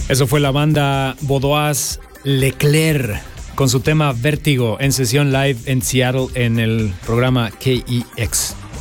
Eso fue la banda Vaudoise Leclerc con su tema Vértigo en sesión live en Seattle en el programa KEXP.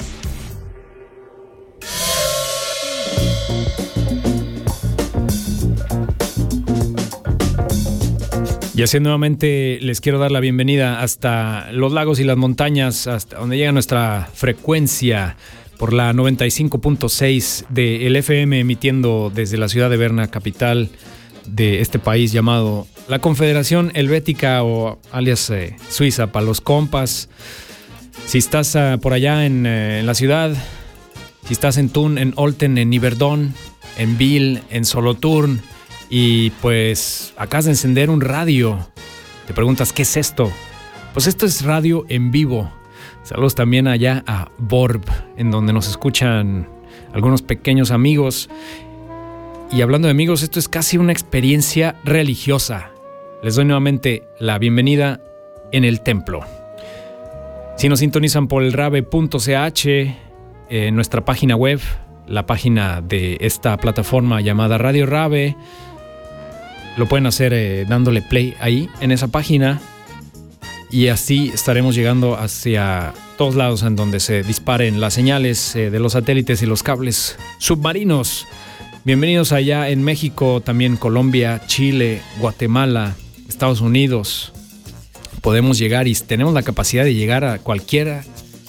Y así nuevamente les quiero dar la bienvenida hasta los lagos y las montañas, hasta donde llega nuestra frecuencia por la 95.6 del FM, emitiendo desde la ciudad de Berna, capital de este país llamado la Confederación Helvética, o alias Suiza para los compas. Si estás por allá en la ciudad, si estás en Thun, en Olten, en Yverdon, en Biel, en Solothurn, y pues acabas de encender un radio, te preguntas, ¿qué es esto? Pues esto es radio en vivo. Saludos también allá a Borb, en donde nos escuchan algunos pequeños amigos. Y hablando de amigos, esto es casi una experiencia religiosa. Les doy nuevamente la bienvenida en el templo. Si nos sintonizan por el rave.ch, nuestra página web, la página de esta plataforma llamada Radio Rave, lo pueden hacer dándole play ahí en esa página. Y así estaremos llegando hacia todos lados en donde se disparen las señales de los satélites y los cables submarinos. Bienvenidos allá en México, también Colombia, Chile, Guatemala, Estados Unidos. Podemos llegar y tenemos la capacidad de llegar a cualquiera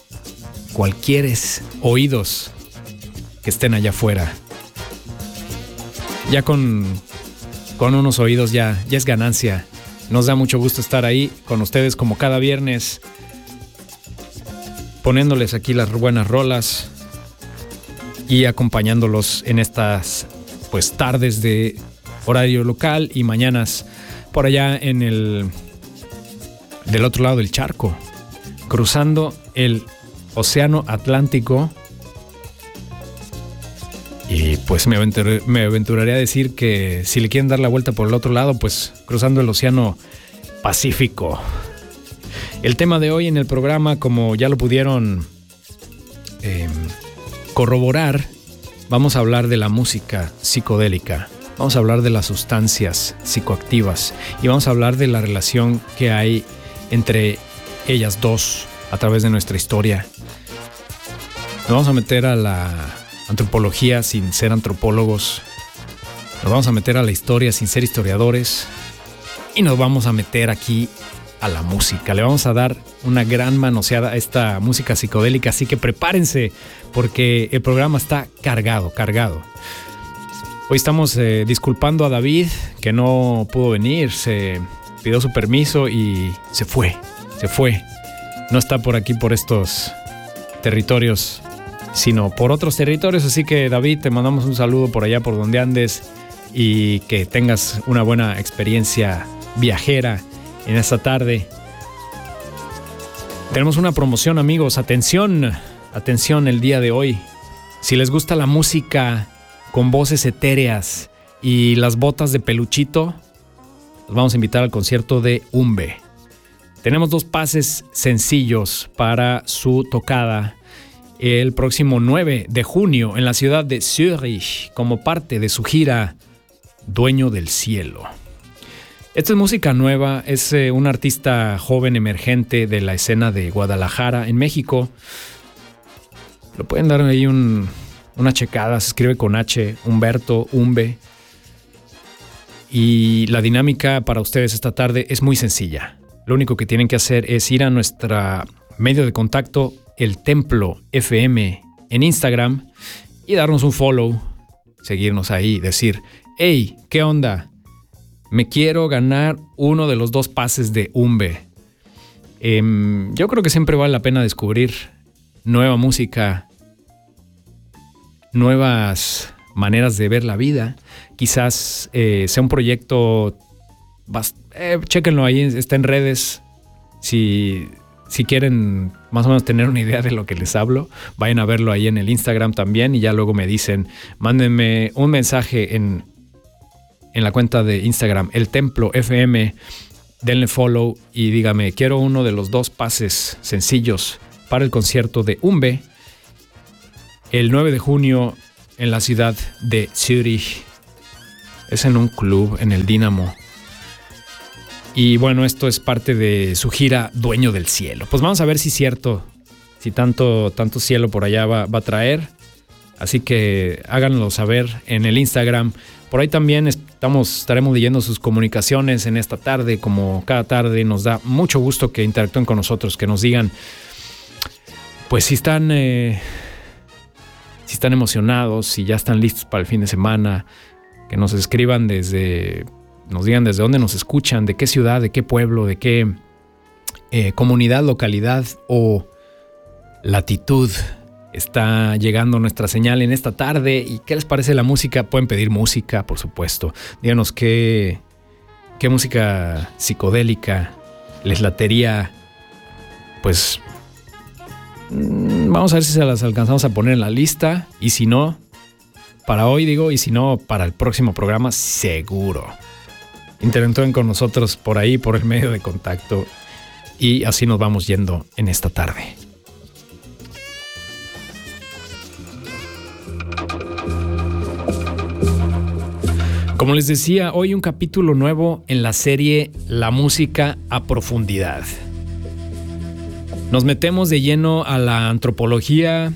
oídos que estén allá afuera. Ya con unos oídos ya es ganancia. Nos da mucho gusto estar ahí con ustedes como cada viernes, poniéndoles aquí las buenas rolas y acompañándolos en estas pues tardes de horario local y mañanas por allá del otro lado del charco, cruzando el Océano Atlántico. Y pues me aventuraría a decir que si le quieren dar la vuelta por el otro lado, pues cruzando el Océano Pacífico. El tema de hoy en el programa, como ya lo pudieron corroborar, vamos a hablar de la música psicodélica, vamos a hablar de las sustancias psicoactivas y vamos a hablar de la relación que hay entre ellas dos a través de nuestra historia. Nos vamos a meter a la antropología sin ser antropólogos, nos vamos a meter a la historia sin ser historiadores y nos vamos a meter aquí a la música. Le vamos a dar una gran manoseada a esta música psicodélica, así que prepárense porque el programa está cargado. Hoy estamos disculpando a David, que no pudo venir, se pidió su permiso y se fue. No está por aquí, por estos territorios, sino por otros territorios. Así que, David, te mandamos un saludo por allá, por donde andes, y que tengas una buena experiencia viajera en esta tarde. Tenemos una promoción, amigos. Atención el día de hoy. Si les gusta la música con voces etéreas y las botas de peluchito, los vamos a invitar al concierto de Umbe. Tenemos 2 pases sencillos para su tocada el próximo 9 de junio en la ciudad de Zürich, como parte de su gira Dueño del Cielo. Esta es música nueva, es un artista joven emergente de la escena de Guadalajara, en México. Lo pueden dar ahí una checada, se escribe con H, Humberto Umbe. Y la dinámica para ustedes esta tarde es muy sencilla. Lo único que tienen que hacer es ir a nuestra medio de contacto, El Templo FM, en Instagram, y darnos un follow, seguirnos ahí, decir, hey, ¿qué onda? Me quiero ganar uno de los 2 pases de Umbe. Yo creo que siempre vale la pena descubrir nueva música, nuevas maneras de ver la vida. Quizás sea un proyecto, chéquenlo ahí, está en redes. Si quieren más o menos tener una idea de lo que les hablo, vayan a verlo ahí en el Instagram también y ya luego me dicen, mándenme un mensaje en la cuenta de Instagram, El Templo FM, denle follow y dígame, quiero uno de los 2 pases sencillos para el concierto de Umbe el 9 de junio en la ciudad de Zürich. Es en un club, en el Dínamo. Y bueno, esto es parte de su gira Dueño del Cielo. Pues vamos a ver si es cierto, si tanto cielo por allá va a traer. Así que háganlo saber en el Instagram. Por ahí también estaremos leyendo sus comunicaciones en esta tarde, como cada tarde. Nos da mucho gusto que interactúen con nosotros, que nos digan, pues si están emocionados, si ya están listos para el fin de semana, que nos escriban nos digan desde dónde nos escuchan, de qué ciudad, de qué pueblo, de qué comunidad, localidad o latitud está llegando nuestra señal en esta tarde. ¿Y qué les parece la música? Pueden pedir música, por supuesto. Díganos qué música psicodélica les latería. Pues vamos a ver si se las alcanzamos a poner en la lista. Y si no, para hoy y si no, para el próximo programa, seguro. Interactúen con nosotros por ahí, por el medio de contacto. Y así nos vamos yendo en esta tarde. Como les decía, hoy un capítulo nuevo en la serie La Música a Profundidad. Nos metemos de lleno a la antropología,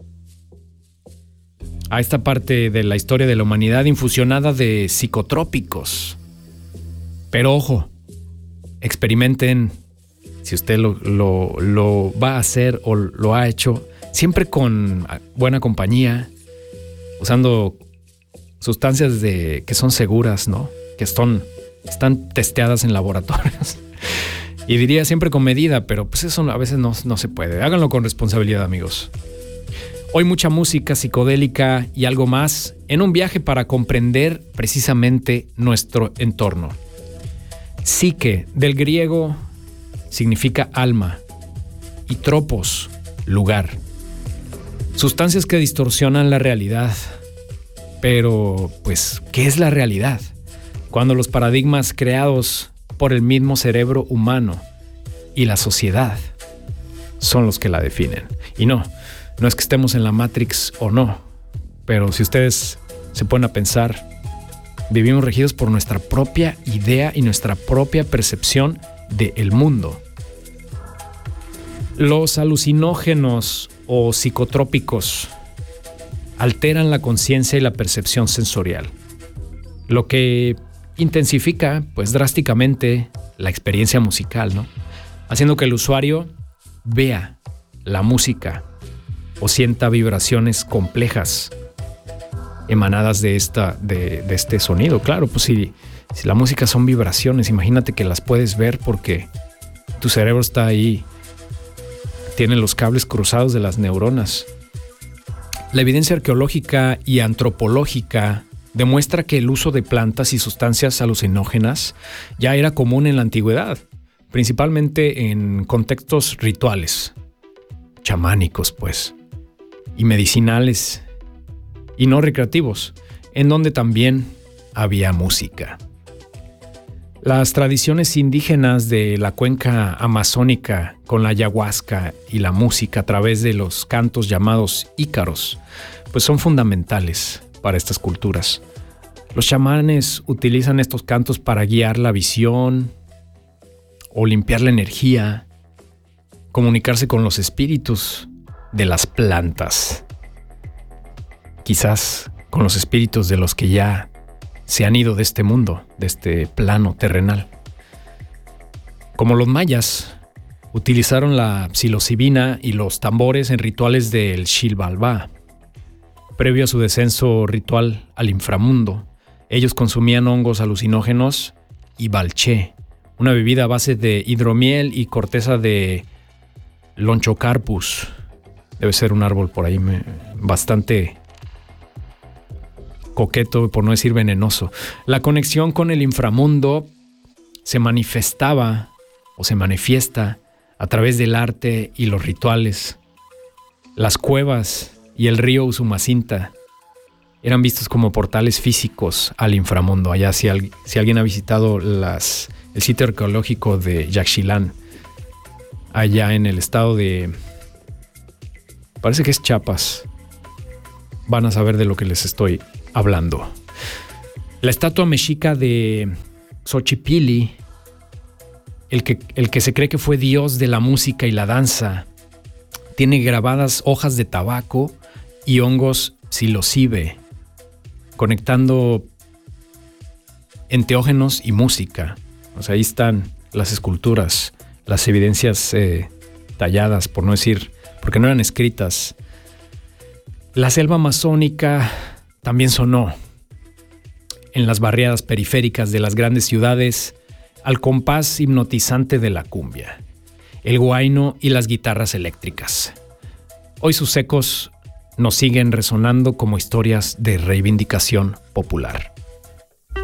a esta parte de la historia de la humanidad infusionada de psicotrópicos. Pero ojo, experimenten, si usted lo va a hacer o lo ha hecho, siempre con buena compañía, usando sustancias que son seguras, ¿no? Que están testeadas en laboratorios. Y diría siempre con medida, pero pues eso a veces no se puede. Háganlo con responsabilidad, amigos. Hoy mucha música psicodélica y algo más en un viaje para comprender precisamente nuestro entorno. Psique, del griego, significa alma, y tropos, lugar. Sustancias que distorsionan la realidad. Pero, pues, ¿qué es la realidad? Cuando los paradigmas creados por el mismo cerebro humano y la sociedad son los que la definen. Y no es que estemos en la Matrix o no, pero si ustedes se ponen a pensar, vivimos regidos por nuestra propia idea y nuestra propia percepción del mundo. Los alucinógenos o psicotrópicos alteran la conciencia y la percepción sensorial, lo que intensifica, pues, drásticamente la experiencia musical, ¿no? Haciendo que el usuario vea la música o sienta vibraciones complejas emanadas de este sonido. Claro, pues si la música son vibraciones, imagínate que las puedes ver porque tu cerebro está ahí, tiene los cables cruzados de las neuronas. La evidencia arqueológica y antropológica demuestra que el uso de plantas y sustancias alucinógenas ya era común en la antigüedad, principalmente en contextos rituales, chamánicos, pues, y medicinales, y no recreativos, en donde también había música. Las tradiciones indígenas de la cuenca amazónica con la ayahuasca y la música a través de los cantos llamados ícaros, pues son fundamentales para estas culturas. Los chamanes utilizan estos cantos para guiar la visión o limpiar la energía, comunicarse con los espíritus de las plantas, quizás con los espíritus de los que ya se han ido de este mundo, de este plano terrenal. Como los mayas, utilizaron la psilocibina y los tambores en rituales del Xilbalbá. Previo a su descenso ritual al inframundo, ellos consumían hongos alucinógenos y balché, una bebida a base de hidromiel y corteza de Lonchocarpus. Debe ser un árbol por ahí bastante coqueto, por no decir venenoso. La conexión con el inframundo se manifestaba o se manifiesta a través del arte y los rituales. Las cuevas y el río Usumacinta eran vistos como portales físicos al inframundo. Allá, si alguien ha visitado el sitio arqueológico de Yaxchilán, allá en el estado de, parece que es Chiapas, van a saber de lo que les estoy hablando. La estatua mexica de Xochipilli, el que se cree que fue dios de la música y la danza, tiene grabadas hojas de tabaco y hongos psilocibe, conectando enteógenos y música. O sea, ahí están las esculturas, las evidencias talladas, por no decir, porque no eran escritas. La selva amazónica también sonó en las barriadas periféricas de las grandes ciudades al compás hipnotizante de la cumbia, el huayno y las guitarras eléctricas. Hoy sus ecos nos siguen resonando como historias de reivindicación popular.